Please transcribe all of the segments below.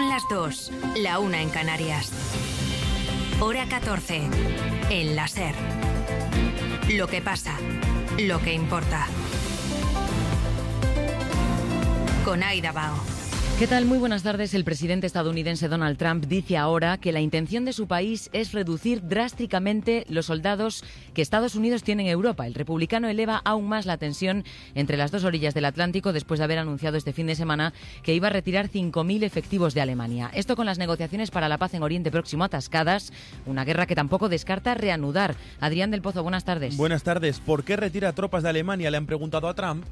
las 2, la 1 en Canarias. Hora 14, en la SER. Lo que pasa, lo que importa. Con Aida Bao. ¿Qué tal? Muy buenas tardes. El presidente estadounidense Donald Trump dice ahora que la intención de su país es reducir drásticamente los soldados que Estados Unidos tiene en Europa. El republicano eleva aún más la tensión entre las dos orillas del Atlántico después de haber anunciado este fin de semana que iba a retirar 5.000 efectivos de Alemania. Esto con las negociaciones para la paz en Oriente Próximo atascadas, una guerra que tampoco descarta reanudar. Adrián del Pozo, buenas tardes. Buenas tardes. ¿Por qué retira tropas de Alemania? Le han preguntado a Trump.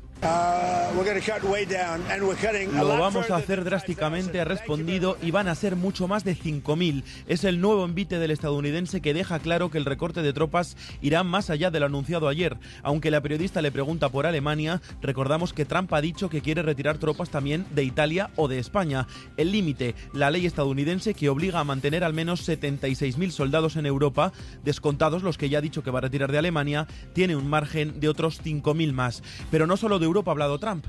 Lo vamos a hacer drásticamente, ha respondido, y van a ser mucho más de 5.000. Es el nuevo envite del estadounidense que deja claro que el recorte de tropas irá más allá de lo anunciado ayer. Aunque la periodista le pregunta por Alemania, recordamos que Trump ha dicho que quiere retirar tropas también de Italia o de España. El límite, la ley estadounidense que obliga a mantener al menos 76.000 soldados en Europa, descontados los que ya ha dicho que va a retirar de Alemania, tiene un margen de otros 5.000 más. Pero no solo de Europa ha hablado Trump.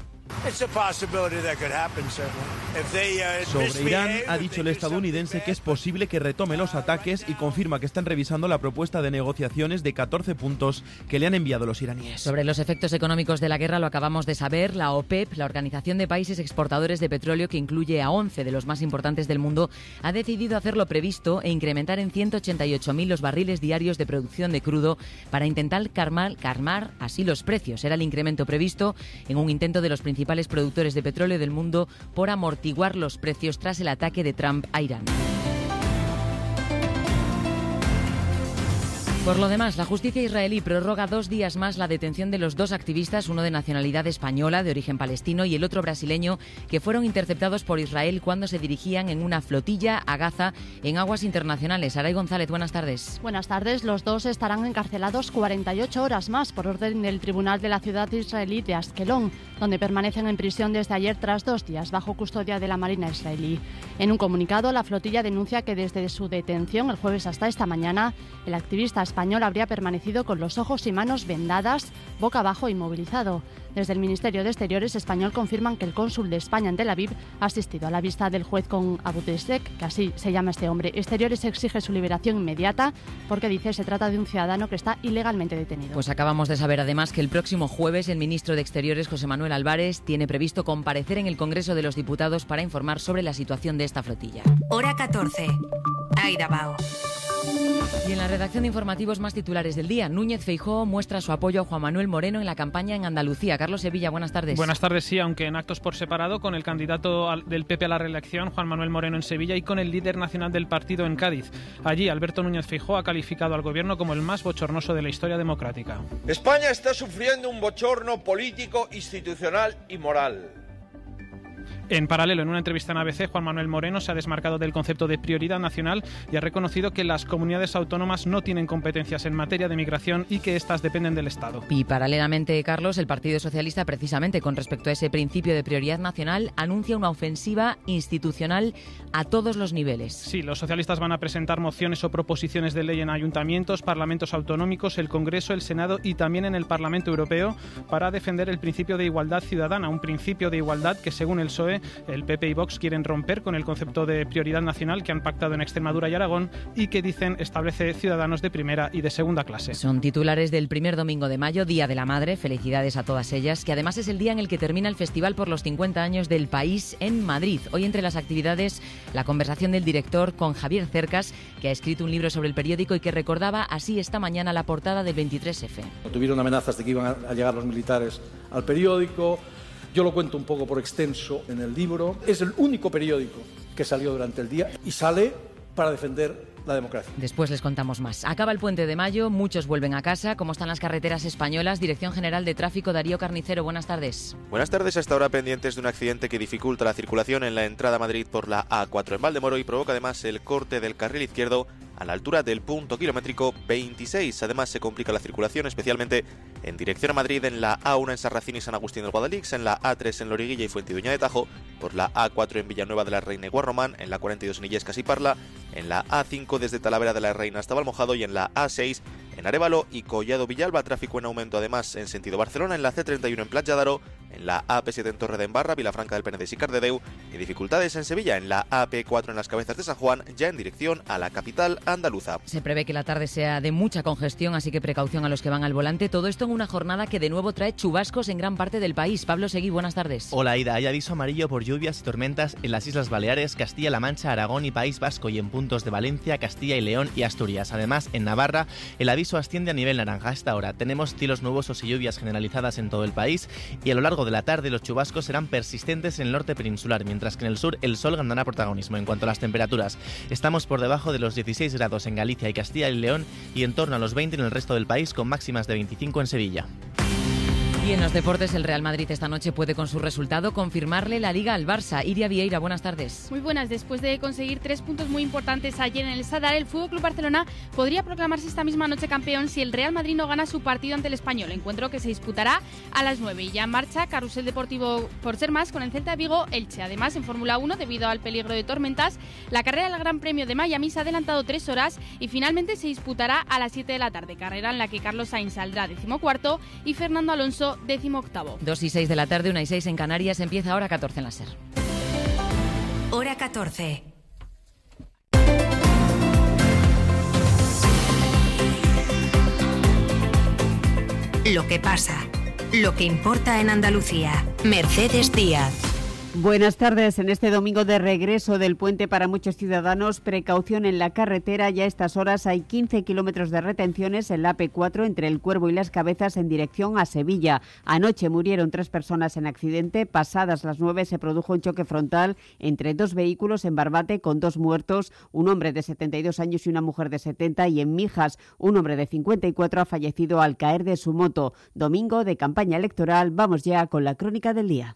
Sobre Irán ha dicho el estadounidense que es posible que retome los ataques y confirma que están revisando la propuesta de negociaciones de 14 puntos que le han enviado los iraníes. Sobre los efectos económicos de la guerra lo acabamos de saber. La OPEP, la Organización de Países Exportadores de Petróleo, que incluye a 11 de los más importantes del mundo, ha decidido hacer lo previsto e incrementar en 188.000 los barriles diarios de producción de crudo para intentar calmar así los precios. Era el incremento previsto en un intento de los principales productores de petróleo del mundo por amortiguar los precios tras el ataque de Trump a Irán. Por lo demás, la justicia israelí prorroga 2 días más la detención de los 2 activistas, uno de nacionalidad española, de origen palestino, y el otro brasileño, que fueron interceptados por Israel cuando se dirigían en una flotilla a Gaza en aguas internacionales. Aray González, buenas tardes. Buenas tardes. Los 2 estarán encarcelados 48 horas más por orden del tribunal de la ciudad israelí de Askelón, donde permanecen en prisión desde ayer tras 2 días bajo custodia de la Marina israelí. En un comunicado, la flotilla denuncia que desde su detención el jueves hasta esta mañana, el activista español habría permanecido con los ojos y manos vendadas, boca abajo, inmovilizado. Desde el Ministerio de Exteriores español confirman que el cónsul de España en Tel Aviv ha asistido a la vista del juez con Abu Desek, que así se llama este hombre. Exteriores exige su liberación inmediata porque dice se trata de un ciudadano que está ilegalmente detenido. Pues acabamos de saber además que el próximo jueves el ministro de Exteriores, José Manuel Álvarez, tiene previsto comparecer en el Congreso de los Diputados para informar sobre la situación de esta flotilla. Hora 14, Aida Bao. Y en la redacción de informativos más titulares del día, Núñez Feijóo muestra su apoyo a Juan Manuel Moreno en la campaña en Andalucía. Carlos Sevilla, buenas tardes. Buenas tardes, sí, aunque en actos por separado, con el candidato del PP a la reelección, Juan Manuel Moreno, en Sevilla, y con el líder nacional del partido en Cádiz. Allí, Alberto Núñez Feijóo ha calificado al gobierno como el más bochornoso de la historia democrática. España está sufriendo un bochorno político, institucional y moral. En paralelo, en una entrevista en ABC, Juan Manuel Moreno se ha desmarcado del concepto de prioridad nacional y ha reconocido que las comunidades autónomas no tienen competencias en materia de migración y que éstas dependen del Estado. Y paralelamente, Carlos, el Partido Socialista, precisamente con respecto a ese principio de prioridad nacional, anuncia una ofensiva institucional a todos los niveles. Sí, los socialistas van a presentar mociones o proposiciones de ley en ayuntamientos, parlamentos autonómicos, el Congreso, el Senado y también en el Parlamento Europeo para defender el principio de igualdad ciudadana, un principio de igualdad que, según el PSOE, el PP y Vox quieren romper con el concepto de prioridad nacional que han pactado en Extremadura y Aragón y que, dicen, establece ciudadanos de primera y de segunda clase. Son titulares del primer domingo de mayo, Día de la Madre. Felicidades a todas ellas, que además es el día en el que termina el Festival por los 50 años del país en Madrid. Hoy, entre las actividades, la conversación del director con Javier Cercas, que ha escrito un libro sobre el periódico y que recordaba así esta mañana la portada del 23F. Tuvieron amenazas de que iban a llegar los militares al periódico. Yo lo cuento un poco por extenso en el libro. Es el único periódico que salió durante el día y sale para defender la democracia. Después les contamos más. Acaba el puente de mayo, muchos vuelven a casa. ¿Cómo están las carreteras españolas? Dirección General de Tráfico, Darío Carnicero, buenas tardes. Buenas tardes. Hasta ahora pendientes de un accidente que dificulta la circulación en la entrada a Madrid por la A4 en Valdemoro y provoca además el corte del carril izquierdo a la altura del punto kilométrico 26. Además se complica la circulación, especialmente en dirección a Madrid en la A1 en Sarracín y San Agustín del Guadalix, en la A3 en Loriguilla y Fuentidueña de Tajo, por la A4 en Villanueva de la Reina y Guarromán, en la 42 en Illescas y Parla, en la A5 desde Talavera de la Reina hasta Valmojado y en la A6 en Arévalo y Collado Villalba. Tráfico en aumento además en sentido Barcelona, en la C31 en Platja d'Aro, en la AP7 en Torredembarra, Vilafranca del Penedès y Cardedeu, y dificultades en Sevilla en la AP4 en las Cabezas de San Juan, ya en dirección a la capital andaluza. Se prevé que la tarde sea de mucha congestión, así que precaución a los que van al volante. Todo esto en una jornada que de nuevo trae chubascos en gran parte del país. Pablo Seguí, buenas tardes. Hola, Ida. Hay aviso amarillo por lluvias y tormentas en las Islas Baleares, Castilla-La Mancha, Aragón y País Vasco, y en puntos de Valencia, Castilla y León y Asturias. Además, en Navarra, el aviso asciende a nivel naranja. A esta hora tenemos cielos nubosos y lluvias generalizadas en todo el país, y a lo largo de la tarde los chubascos serán persistentes en el norte peninsular, mientras que en el sur el sol ganará protagonismo. En cuanto a las temperaturas, estamos por debajo de los 16 grados en Galicia y Castilla y León y en torno a los 20 en el resto del país, con máximas de 25 en Sevilla. Y en los deportes, el Real Madrid esta noche puede con su resultado confirmarle la Liga al Barça. Iria Vieira, buenas tardes. Muy buenas. Después de conseguir 3 puntos muy importantes ayer en el Sadar, el FC Barcelona podría proclamarse esta misma noche campeón si el Real Madrid no gana su partido ante el Español, encuentro que se disputará a las 9. Y ya en marcha carrusel deportivo por ser más con el Celta de Vigo Elche. Además, en Fórmula 1, debido al peligro de tormentas, la carrera del Gran Premio de Miami se ha adelantado 3 horas y finalmente se disputará a las 7 de la tarde. Carrera en la que Carlos Sainz saldrá 14º y Fernando Alonso 18º. 2 y 6 de la tarde, 1 y 6 en Canarias. Empieza Hora 14 en la SER. Hora 14. Lo que pasa, lo que importa en Andalucía. Mercedes Díaz. Buenas tardes. En este domingo de regreso del puente para muchos ciudadanos, precaución en la carretera. Ya a estas horas hay 15 kilómetros de retenciones en la AP4 entre el Cuervo y Las Cabezas en dirección a Sevilla. Anoche murieron 3 personas en accidente. Pasadas las 9 se produjo un choque frontal entre 2 vehículos en Barbate con 2 muertos, un hombre de 72 años y una mujer de 70, y en Mijas un hombre de 54 ha fallecido al caer de su moto. Domingo de campaña electoral. Vamos ya con la crónica del día.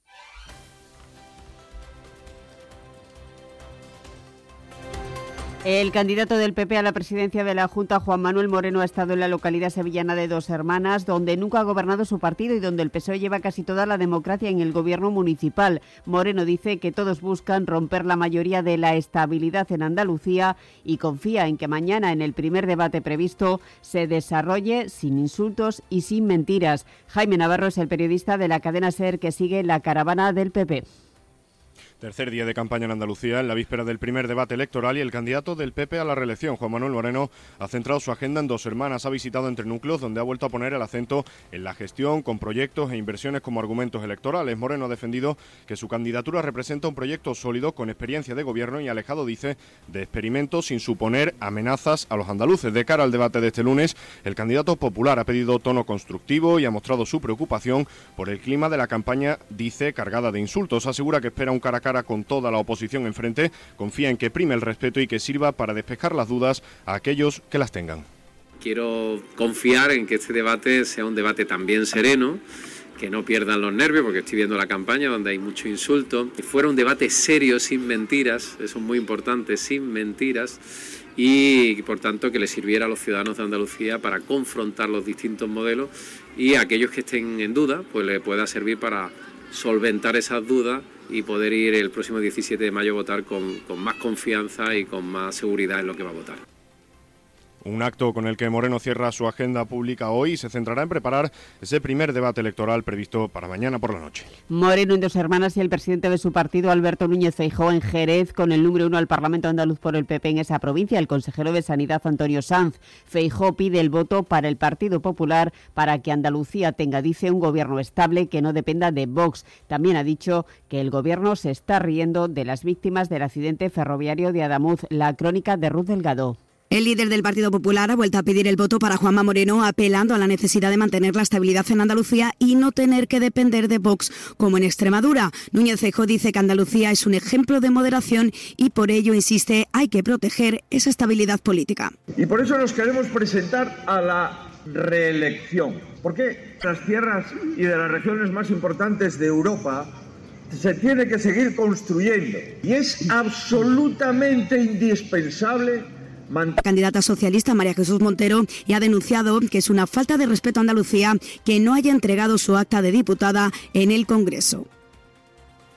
El candidato del PP a la presidencia de la Junta, Juan Manuel Moreno, ha estado en la localidad sevillana de Dos Hermanas, donde nunca ha gobernado su partido y donde el PSOE lleva casi toda la democracia en el gobierno municipal. Moreno dice que todos buscan romper la mayoría de la estabilidad en Andalucía y confía en que mañana, en el primer debate previsto, se desarrolle sin insultos y sin mentiras. Jaime Navarro es el periodista de la cadena SER que sigue la caravana del PP. Tercer día de campaña en Andalucía, en la víspera del primer debate electoral, y el candidato del PP a la reelección, Juan Manuel Moreno, ha centrado su agenda en Dos Hermanas. Ha visitado entre núcleos donde ha vuelto a poner el acento en la gestión, con proyectos e inversiones como argumentos electorales. Moreno ha defendido que su candidatura representa un proyecto sólido, con experiencia de gobierno y alejado, dice, de experimentos, sin suponer amenazas a los andaluces. De cara al debate de este lunes, el candidato popular ha pedido tono constructivo y ha mostrado su preocupación por el clima de la campaña, dice, cargada de insultos. Asegura que espera un cara a cara con toda la oposición enfrente, confía en que prime el respeto y que sirva para despejar las dudas a aquellos que las tengan. Quiero confiar en que este debate sea un debate también sereno, que no pierdan los nervios, porque estoy viendo la campaña donde hay mucho insulto, que fuera un debate serio, sin mentiras, eso es muy importante, sin mentiras, y por tanto que le sirviera a los ciudadanos de Andalucía para confrontar los distintos modelos, y a aquellos que estén en duda, pues le pueda servir para solventar esas dudas y poder ir el próximo 17 de mayo a votar con más confianza y con más seguridad en lo que va a votar. Un acto con el que Moreno cierra su agenda pública hoy y se centrará en preparar ese primer debate electoral previsto para mañana por la noche. Moreno en Dos Hermanas y el presidente de su partido, Alberto Núñez Feijóo, en Jerez, con el número 1 al Parlamento andaluz por el PP en esa provincia, el consejero de Sanidad, Antonio Sanz. Feijóo pide el voto para el Partido Popular para que Andalucía tenga, dice, un gobierno estable que no dependa de Vox. También ha dicho que el gobierno se está riendo de las víctimas del accidente ferroviario de Adamuz. La crónica de Ruth Delgado. El líder del Partido Popular ha vuelto a pedir el voto para Juanma Moreno, apelando a la necesidad de mantener la estabilidad en Andalucía y no tener que depender de Vox, como en Extremadura. Núñez Feijóo dice que Andalucía es un ejemplo de moderación y por ello, insiste, hay que proteger esa estabilidad política. Y por eso nos queremos presentar a la reelección. Porque las tierras y de las regiones más importantes de Europa se tiene que seguir construyendo. Y es absolutamente indispensable. La candidata socialista María Jesús Montero y ha denunciado que es una falta de respeto a Andalucía que no haya entregado su acta de diputada en el Congreso.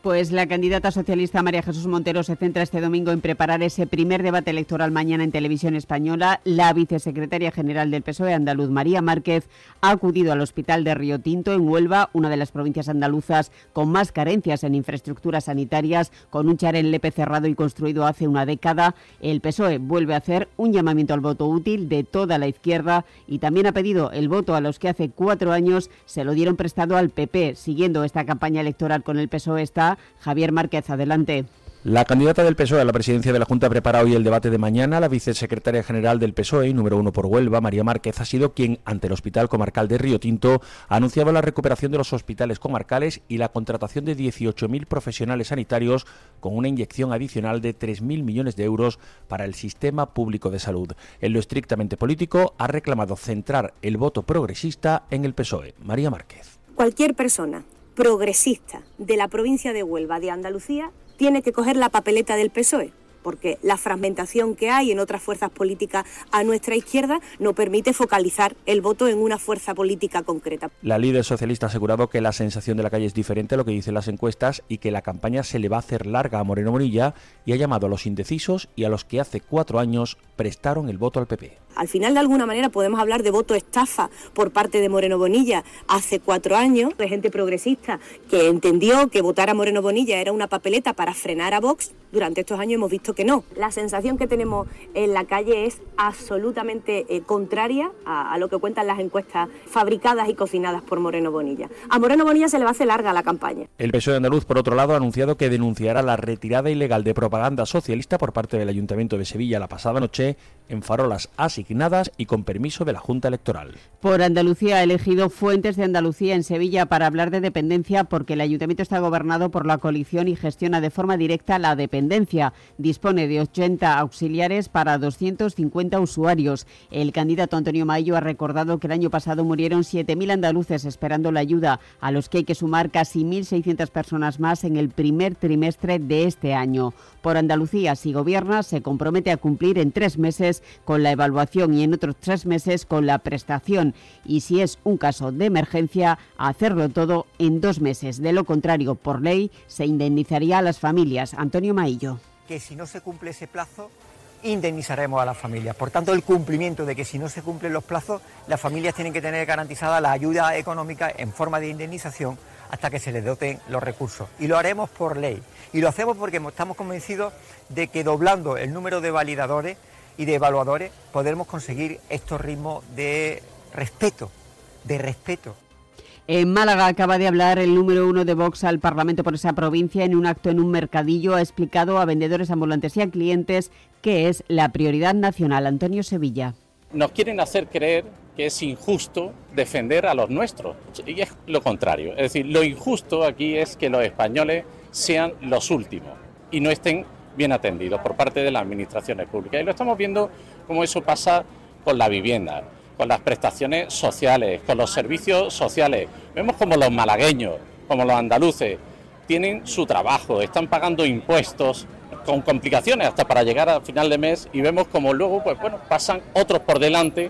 Pues la candidata socialista María Jesús Montero se centra este domingo en preparar ese primer debate electoral mañana en Televisión Española. La vicesecretaria general del PSOE andaluz, María Márquez, ha acudido al Hospital de Río Tinto en Huelva, una de las provincias andaluzas con más carencias en infraestructuras sanitarias, con un Char en Lepe cerrado y construido hace una década. El PSOE vuelve a hacer un llamamiento al voto útil de toda la izquierda y también ha pedido el voto a los que hace 4 años se lo dieron prestado al PP. Siguiendo esta campaña electoral con el PSOE está Javier Márquez. Adelante. La candidata del PSOE a la presidencia de la Junta prepara hoy el debate de mañana. La vicesecretaria general del PSOE, número 1 por Huelva, María Márquez, ha sido quien, ante el Hospital Comarcal de Río Tinto, ha anunciado la recuperación de los hospitales comarcales y la contratación de 18.000 profesionales sanitarios con una inyección adicional de 3.000 millones de euros para el sistema público de salud. En lo estrictamente político, ha reclamado centrar el voto progresista en el PSOE. María Márquez. Cualquier persona progresista de la provincia de Huelva, de Andalucía, tiene que coger la papeleta del PSOE, porque la fragmentación que hay en otras fuerzas políticas a nuestra izquierda no permite focalizar el voto en una fuerza política concreta. La líder socialista ha asegurado que la sensación de la calle es diferente a lo que dicen las encuestas y que la campaña se le va a hacer larga a Moreno Bonilla, y ha llamado a los indecisos y a los que hace 4 años prestaron el voto al PP. Al final, de alguna manera, podemos hablar de voto estafa por parte de Moreno Bonilla. Hace 4 años, de gente progresista que entendió que votar a Moreno Bonilla era una papeleta para frenar a Vox. Durante estos años hemos visto que no. La sensación que tenemos en la calle es absolutamente contraria a lo que cuentan las encuestas fabricadas y cocinadas por Moreno Bonilla. A Moreno Bonilla se le va a hacer larga la campaña. El PSOE andaluz, por otro lado, ha anunciado que denunciará la retirada ilegal de propaganda socialista por parte del Ayuntamiento de Sevilla la pasada noche en farolas asignadas y con permiso de la Junta Electoral. Por Andalucía ha elegido Fuentes de Andalucía en Sevilla para hablar de dependencia, porque el ayuntamiento está gobernado por la coalición y gestiona de forma directa la dependencia. Dispone de 80 auxiliares para 250 usuarios. El candidato Antonio Maillo ha recordado que el año pasado murieron 7.000 andaluces esperando la ayuda, a los que hay que sumar casi 1.600 personas más en el primer trimestre de este año. Por Andalucía, si gobierna, se compromete a cumplir en 3 meses con la evaluación y en otros 3 meses con la prestación, y si es un caso de emergencia, a hacerlo todo en 2 meses. De lo contrario, por ley, se indemnizaría a las familias. Antonio Maillo. Que si no se cumple ese plazo, indemnizaremos a las familias. Por tanto, el cumplimiento de que si no se cumplen los plazos, las familias tienen que tener garantizada la ayuda económica en forma de indemnización hasta que se les doten los recursos. Y lo haremos por ley. Y lo hacemos porque estamos convencidos de que doblando el número de validadores y de evaluadores podremos conseguir estos ritmos de respeto. En Málaga acaba de hablar el número 1 de Vox al Parlamento por esa provincia. En un acto en un mercadillo ha explicado a vendedores ambulantes y a clientes qué es la prioridad nacional. Antonio Sevilla. Nos quieren hacer creer que es injusto defender a los nuestros, y es lo contrario. Es decir, lo injusto aquí es que los españoles sean los últimos y no estén bien atendidos por parte de las administraciones públicas. Y lo estamos viendo como eso pasa con la vivienda, con las prestaciones sociales, con los servicios sociales. Vemos como los malagueños, como los andaluces, tienen su trabajo, están pagando impuestos con complicaciones hasta para llegar al final de mes, y vemos como luego pasan otros por delante.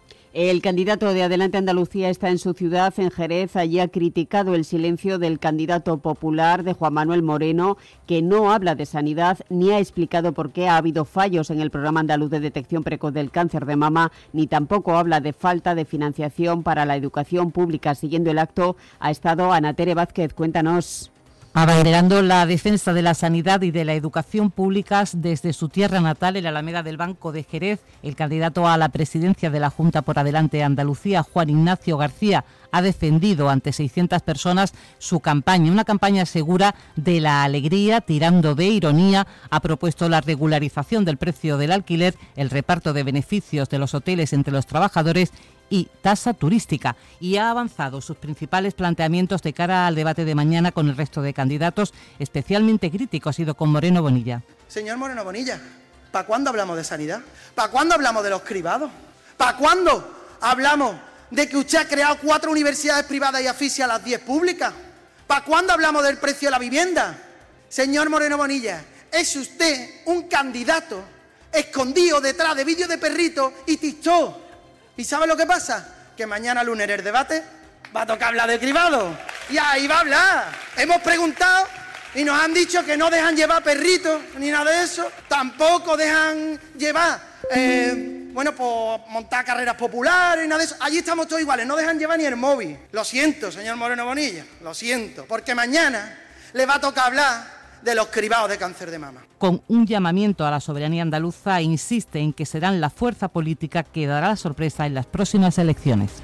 El candidato de Adelante Andalucía está en su ciudad, en Jerez. Allí ha criticado el silencio del candidato popular, de Juan Manuel Moreno, que no habla de sanidad ni ha explicado por qué ha habido fallos en el programa andaluz de detección precoz del cáncer de mama, ni tampoco habla de falta de financiación para la educación pública. Siguiendo el acto ha estado Ana Tere Vázquez. Cuéntanos. Abanderando la defensa de la sanidad y de la educación públicas desde su tierra natal, en la Alameda del Banco de Jerez, el candidato a la presidencia de la Junta por Adelante Andalucía, Juan Ignacio García, ha defendido ante 600 personas su campaña, una campaña segura de la alegría, tirando de ironía. Ha propuesto la regularización del precio del alquiler, el reparto de beneficios de los hoteles entre los trabajadores y tasa turística, y ha avanzado sus principales planteamientos de cara al debate de mañana con el resto de candidatos. Especialmente crítico ha sido con Moreno Bonilla. Señor Moreno Bonilla, ¿para cuándo hablamos de sanidad? ¿Para cuándo hablamos de los cribados? ¿Para cuándo hablamos de que usted ha creado 4 universidades privadas y asfixia a las 10 públicas? ¿Para cuándo hablamos del precio de la vivienda? Señor Moreno Bonilla, es usted un candidato escondido detrás de vídeos de perritos y TikTok. ¿Y sabe lo que pasa? Que mañana lunes en el debate va a tocar hablar de cribado. Y ahí va a hablar. Hemos preguntado Y nos han dicho que no dejan llevar perritos ni nada de eso. Tampoco dejan llevar, pues montar carreras populares y nada de eso. Allí estamos todos iguales, no dejan llevar ni el móvil. Lo siento, señor Moreno Bonilla, lo siento. Porque mañana le va a tocar hablar de los cribados de cáncer de mama. Con un llamamiento a la soberanía andaluza, insiste en que serán la fuerza política que dará la sorpresa en las próximas elecciones.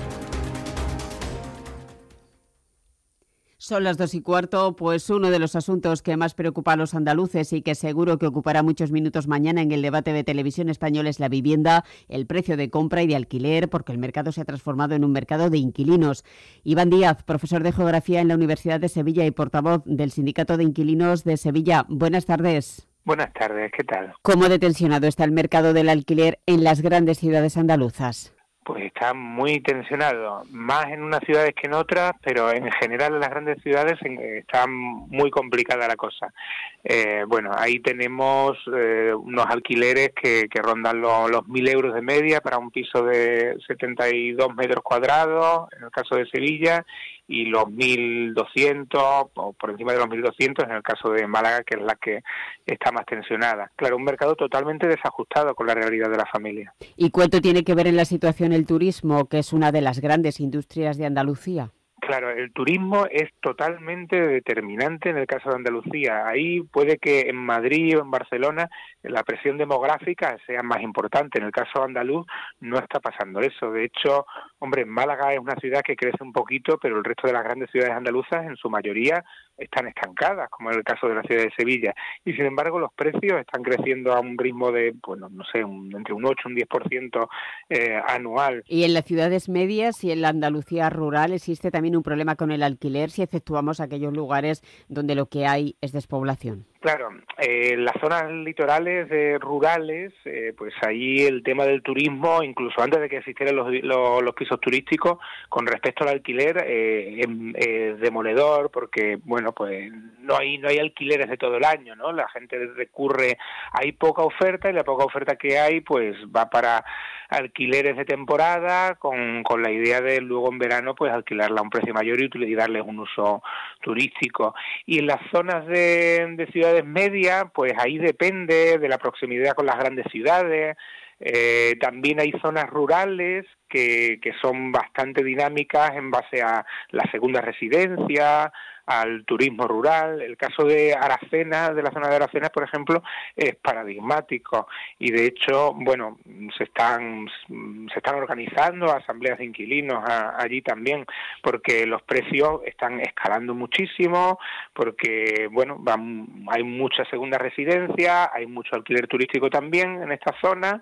Son las 2:15, pues uno de los asuntos que más preocupa a los andaluces y que seguro que ocupará muchos minutos mañana en el debate de Televisión Española es la vivienda, el precio de compra y de alquiler, porque el mercado se ha transformado en un mercado de inquilinos. Iván Díaz, profesor de Geografía en la Universidad de Sevilla y portavoz del Sindicato de Inquilinos de Sevilla. Buenas tardes. Buenas tardes, ¿qué tal? ¿Cómo de tensionado está el mercado del alquiler en las grandes ciudades andaluzas? Pues está muy tensionado, más en unas ciudades que en otras, pero en general en las grandes ciudades está muy complicada la cosa. Ahí tenemos unos alquileres que rondan los 1.000 euros de media para un piso de 72 metros cuadrados, en el caso de Sevilla, y los 1.200 o por encima de los 1.200 en el caso de Málaga, que es la que está más tensionada. Claro, un mercado totalmente desajustado con la realidad de la familia. ¿Y cuánto tiene que ver en la situación el turismo, que es una de las grandes industrias de Andalucía? Claro, el turismo es totalmente determinante en el caso de Andalucía. Ahí puede que en Madrid o en Barcelona la presión demográfica sea más importante. En el caso andaluz no está pasando eso. De hecho, Málaga es una ciudad que crece un poquito, pero el resto de las grandes ciudades andaluzas en su mayoría están estancadas, como en el caso de la ciudad de Sevilla. Y sin embargo, los precios están creciendo a un ritmo de, entre un 8 y un 10% anual. Y en las ciudades medias y en la Andalucía rural existe también un problema con el alquiler si efectuamos aquellos lugares donde lo que hay es despoblación. Claro, en las zonas litorales rurales, pues ahí el tema del turismo, incluso antes de que existieran los pisos turísticos, con respecto al alquiler, es demoledor, porque pues no hay alquileres de todo el año, ¿no? La gente recurre, hay poca oferta y la poca oferta que hay, pues va para alquileres de temporada, con la idea de luego en verano pues alquilarla a un precio mayor y darles un uso turístico. Y en las zonas de ciudades medias, pues ahí depende de la proximidad con las grandes ciudades. También hay zonas rurales que son bastante dinámicas en base a la segunda residencia, al turismo rural. El caso de Aracena, de la zona de Aracena, por ejemplo, es paradigmático y de hecho, se están organizando asambleas de inquilinos allí también, porque los precios están escalando muchísimo, porque hay mucha segunda residencia, hay mucho alquiler turístico también en esta zona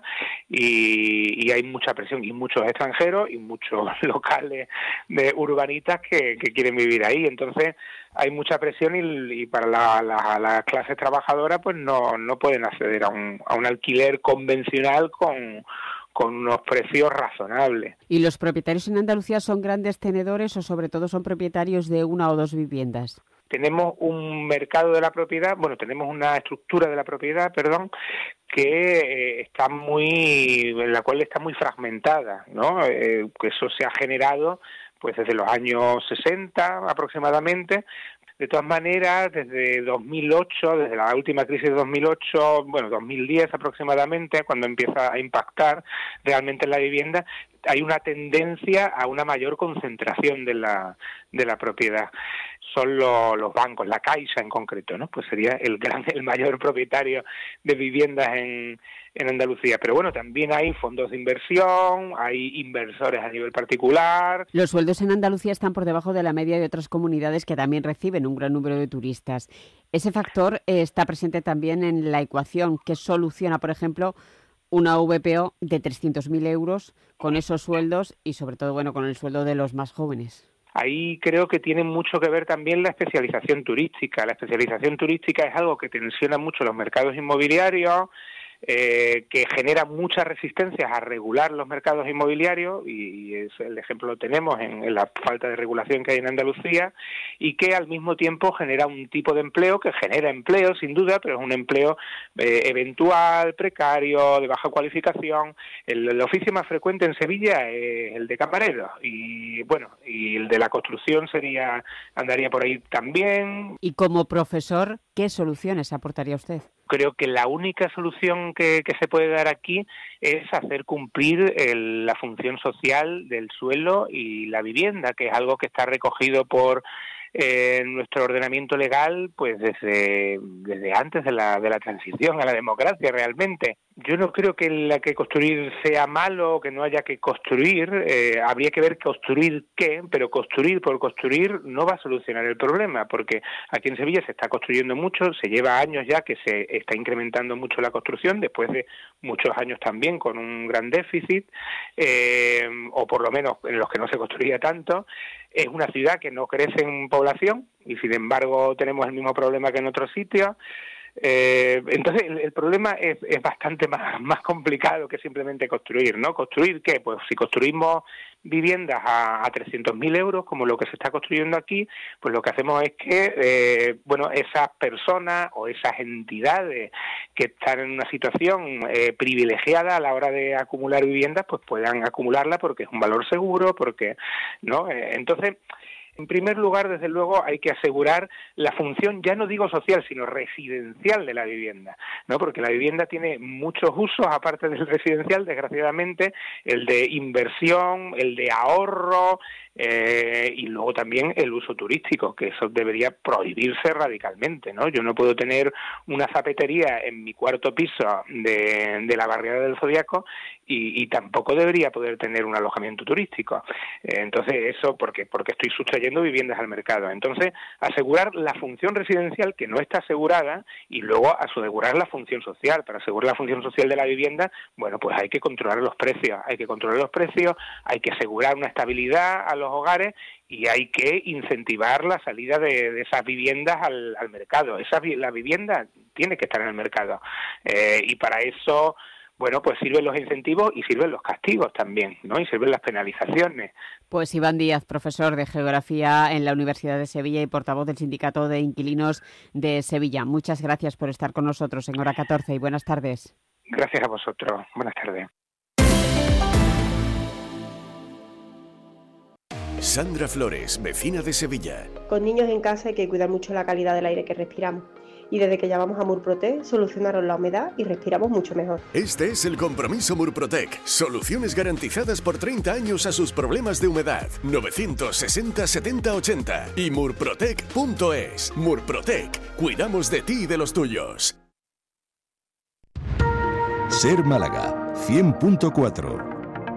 y hay mucha presión y muchos extranjeros y muchos locales de urbanitas que quieren vivir ahí. Entonces hay mucha presión y para las clases trabajadoras pues no pueden acceder a un alquiler convencional con unos precios razonables. ¿Y los propietarios en Andalucía son grandes tenedores o sobre todo son propietarios de una o dos viviendas? Tenemos un mercado de la propiedad, tenemos una estructura de la propiedad, que en la cual está muy fragmentada, ¿no? Que eso se ha generado pues desde los años 60 aproximadamente. De todas maneras, desde 2008, desde la última crisis de 2008, 2010 aproximadamente, cuando empieza a impactar realmente en la vivienda, hay una tendencia a una mayor concentración de la propiedad. Son los bancos, la Caixa en concreto, ¿no? Pues sería el mayor propietario de viviendas en Andalucía. Pero también hay fondos de inversión, hay inversores a nivel particular. Los sueldos en Andalucía están por debajo de la media de otras comunidades que también reciben un gran número de turistas. Ese factor está presente también en la ecuación que soluciona, por ejemplo, una VPO de 300.000 euros con esos sueldos y sobre todo, con el sueldo de los más jóvenes. Ahí creo que tiene mucho que ver también la especialización turística. La especialización turística es algo que tensiona mucho los mercados inmobiliarios. que genera muchas resistencias a regular los mercados inmobiliarios, y el ejemplo lo tenemos en la falta de regulación que hay en Andalucía, y que al mismo tiempo genera un tipo de empleo que genera empleo, sin duda, pero es un empleo eventual, precario, de baja cualificación. El oficio más frecuente en Sevilla es el de camarero, y bueno, y el de la construcción andaría por ahí también. Y como profesor, ¿qué soluciones aportaría usted? Creo que la única solución que se puede dar aquí es hacer cumplir la función social del suelo y la vivienda, que es algo que está recogido por nuestro ordenamiento legal pues desde antes de la transición a la democracia realmente. Yo no creo que construir sea malo o que no haya que construir, habría que ver construir qué, pero construir por construir no va a solucionar el problema, porque aquí en Sevilla se está construyendo mucho, se lleva años ya que se está incrementando mucho la construcción, después de muchos años también con un gran déficit, o por lo menos en los que no se construía tanto. Es una ciudad que no crece en población y sin embargo tenemos el mismo problema que en otros sitios. Entonces el problema es bastante más complicado que simplemente construir, ¿no? ¿Construir qué? Pues si construimos viviendas a 300.000 euros, como lo que se está construyendo aquí, pues lo que hacemos es que, esas personas o esas entidades que están en una situación privilegiada a la hora de acumular viviendas, pues puedan acumularla porque es un valor seguro, porque, ¿no? Entonces, en primer lugar, desde luego, hay que asegurar la función, ya no digo social, sino residencial de la vivienda, ¿no? Porque la vivienda tiene muchos usos, aparte del residencial, desgraciadamente, el de inversión, el de ahorro, y luego también el uso turístico, que eso debería prohibirse radicalmente, ¿no? Yo no puedo tener una zapatería en mi cuarto piso de la barriada del Zodiaco y tampoco debería poder tener un alojamiento turístico. Entonces eso porque estoy sustrayendo viviendas al mercado. Entonces asegurar la función residencial que no está asegurada y luego asegurar la función social. Para asegurar la función social de la vivienda, bueno, pues hay que controlar los precios, hay que asegurar una estabilidad a los hogares y hay que incentivar la salida de esas viviendas al mercado. La vivienda tiene que estar en el mercado y para eso, bueno, pues sirven los incentivos y sirven los castigos también, ¿no? Y sirven las penalizaciones. Pues Iván Díaz, profesor de Geografía en la Universidad de Sevilla y portavoz del Sindicato de Inquilinos de Sevilla. Muchas gracias por estar con nosotros en Hora 14 y buenas tardes. Gracias a vosotros. Buenas tardes. Sandra Flores, vecina de Sevilla. Con niños en casa hay que cuidar mucho la calidad del aire que respiramos. Y desde que llamamos a Murprotec solucionaron la humedad y respiramos mucho mejor. Este es el compromiso Murprotec. Soluciones garantizadas por 30 años a sus problemas de humedad. 960 70 80 y murprotec.es. Murprotec. Cuidamos de ti y de los tuyos. Ser Málaga 100.4.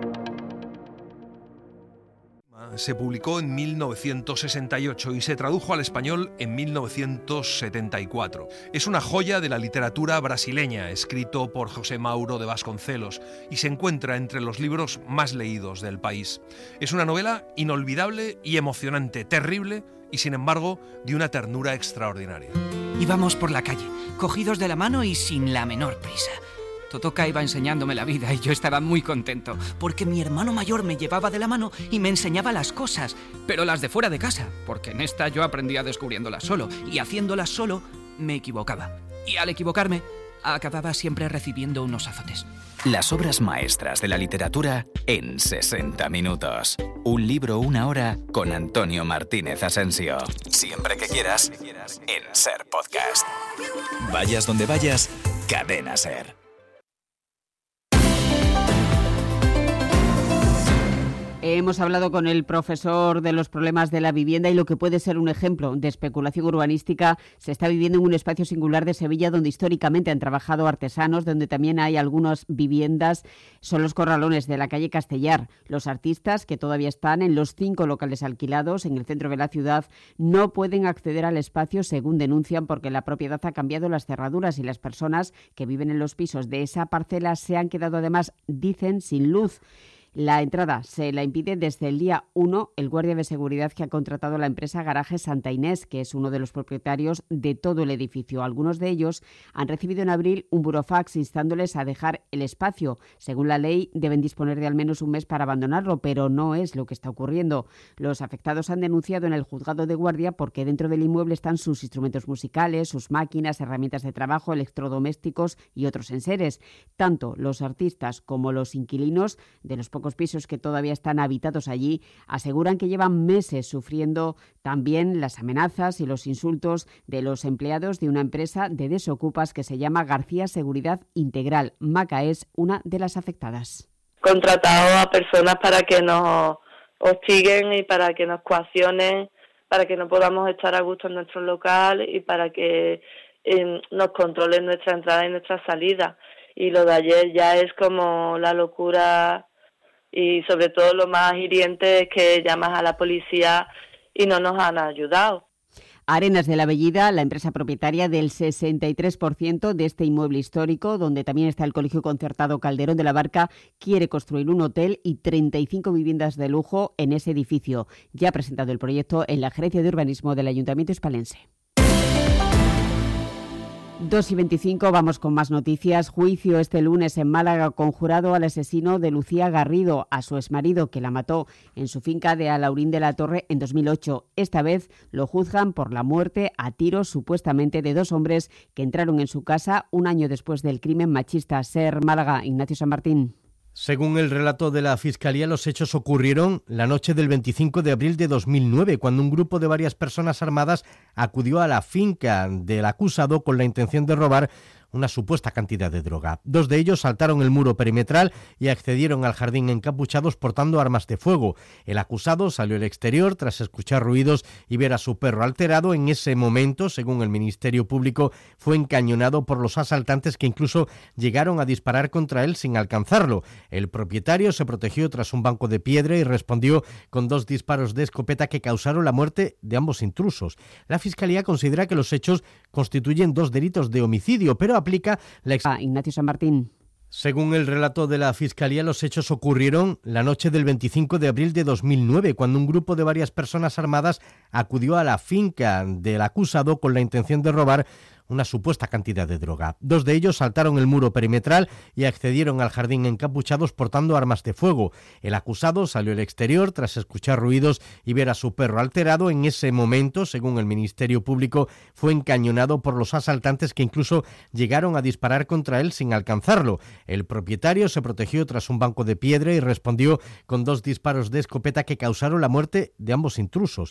Se publicó en 1968 y se tradujo al español en 1974. Es una joya de la literatura brasileña, escrito por José Mauro de Vasconcelos, y se encuentra entre los libros más leídos del país. Es una novela inolvidable y emocionante, terrible y sin embargo de una ternura extraordinaria. Íbamos por la calle, cogidos de la mano y sin la menor prisa. Totoka iba enseñándome la vida y yo estaba muy contento, porque mi hermano mayor me llevaba de la mano y me enseñaba las cosas, pero las de fuera de casa, porque en esta yo aprendía descubriéndolas solo, y haciéndolas solo me equivocaba. Y al equivocarme, acababa siempre recibiendo unos azotes. Las obras maestras de la literatura en 60 minutos. Un libro, una hora, con Antonio Martínez Asensio. Siempre que quieras, en SER Podcast. Vayas donde vayas, Cadena SER. Hemos hablado con el profesor de los problemas de la vivienda y lo que puede ser un ejemplo de especulación urbanística se está viviendo en un espacio singular de Sevilla donde históricamente han trabajado artesanos, donde también hay algunas viviendas. Son los corralones de la calle Castellar. Los artistas que todavía están en los 5 locales alquilados en el centro de la ciudad no pueden acceder al espacio, según denuncian, porque la propiedad ha cambiado las cerraduras y las personas que viven en los pisos de esa parcela se han quedado además, dicen, sin luz. La entrada se la impide desde el día 1 el guardia de seguridad que ha contratado la empresa Garaje Santa Inés, que es uno de los propietarios de todo el edificio. Algunos de ellos han recibido en abril un burofax instándoles a dejar el espacio. Según la ley, deben disponer de al menos un mes para abandonarlo, pero no es lo que está ocurriendo. Los afectados han denunciado en el juzgado de guardia porque dentro del inmueble están sus instrumentos musicales, sus máquinas, herramientas de trabajo, electrodomésticos y otros enseres. Tanto los artistas como los inquilinos de los pocos pisos que todavía están habitados allí aseguran que llevan meses sufriendo también las amenazas y los insultos de los empleados de una empresa de desocupas que se llama García Seguridad Integral. Maca es una de las afectadas. Contratado a personas para que nos hostiguen y para que nos coaccionen, para que no podamos estar a gusto en nuestro local y para que nos controlen nuestra entrada y nuestra salida. Y lo de ayer ya es como la locura. Y sobre todo lo más hiriente es que llamas a la policía y no nos han ayudado. Arenas de la Bellida, la empresa propietaria del 63% de este inmueble histórico, donde también está el Colegio Concertado Calderón de la Barca, quiere construir un hotel y 35 viviendas de lujo en ese edificio. Ya ha presentado el proyecto en la Gerencia de Urbanismo del Ayuntamiento hispalense. 2:25, vamos con más noticias. Juicio este lunes en Málaga con jurado al asesino de Lucía Garrido, a su exmarido que la mató en su finca de Alaurín de la Torre en 2008. Esta vez lo juzgan por la muerte a tiros supuestamente de 2 hombres que entraron en su casa un año después del crimen machista. SER Málaga, Ignacio San Martín. Según el relato de la Fiscalía, los hechos ocurrieron la noche del 25 de abril de 2009, cuando un grupo de varias personas armadas acudió a la finca del acusado con la intención de robar una supuesta cantidad de droga. 2 de ellos saltaron el muro perimetral y accedieron al jardín encapuchados portando armas de fuego. El acusado salió al exterior tras escuchar ruidos y ver a su perro alterado. En ese momento, según el Ministerio Público, fue encañonado por los asaltantes que incluso llegaron a disparar contra él sin alcanzarlo. El propietario se protegió tras un banco de piedra y respondió con 2 disparos de escopeta que causaron la muerte de ambos intrusos. La Fiscalía considera que los hechos constituyen 2 delitos de homicidio, pero aplica la Ignacio San Martín. Según el relato de la Fiscalía, los hechos ocurrieron la noche del 25 de abril de 2009, cuando un grupo de varias personas armadas acudió a la finca del acusado con la intención de robar una supuesta cantidad de droga. 2 de ellos saltaron el muro perimetral y accedieron al jardín encapuchados portando armas de fuego. El acusado salió al exterior tras escuchar ruidos y ver a su perro alterado. En ese momento, según el Ministerio Público, fue encañonado por los asaltantes que incluso llegaron a disparar contra él sin alcanzarlo. El propietario se protegió tras un banco de piedra y respondió con 2 disparos de escopeta que causaron la muerte de ambos intrusos.